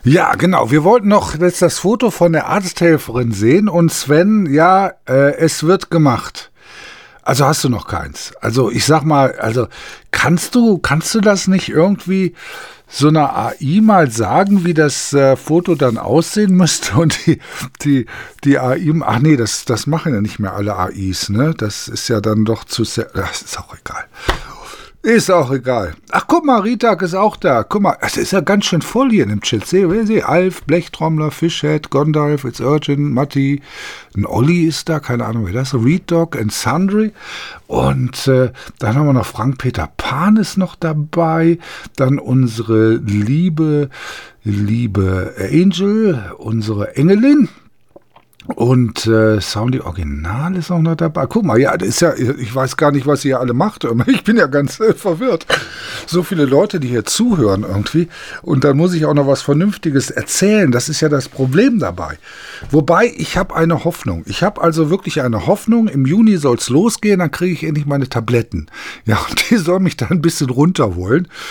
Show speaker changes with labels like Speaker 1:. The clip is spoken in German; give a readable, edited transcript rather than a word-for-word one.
Speaker 1: Ja, genau. Wir wollten noch jetzt das Foto von der Arzthelferin sehen und Sven, ja, es wird gemacht. Also hast du noch keins. Also ich sag mal, also kannst du das nicht irgendwie so einer AI mal sagen, wie das Foto dann aussehen müsste? Und die AI, ach nee, das machen ja nicht mehr alle AIs, ne? Das ist ja dann doch zu sehr, das ist auch egal. Ist auch egal. Ach, guck mal, Ritak ist auch da. Guck mal, es ist ja ganz schön voll hier in dem Chat. Seh, Alf, Blechtrommler, Fishhead, Gondalf, It's Urgent, Matti, ein Olli ist da, keine Ahnung wer das ist, Reed Dog and Sundry. Und dann haben wir noch Frank-Peter Pan ist noch dabei. Dann unsere liebe Angel, unsere Engelin. Und Soundy Original ist auch noch dabei. Guck mal, ja, das ist ja, ich weiß gar nicht, was ihr alle macht. Ich bin ja ganz verwirrt. So viele Leute, die hier zuhören irgendwie. Und dann muss ich auch noch was Vernünftiges erzählen. Das ist ja das Problem dabei. Wobei, ich habe eine Hoffnung. Ich habe also wirklich eine Hoffnung. Im Juni soll es losgehen, dann kriege ich endlich meine Tabletten. Ja, und die sollen mich da ein bisschen runterholen.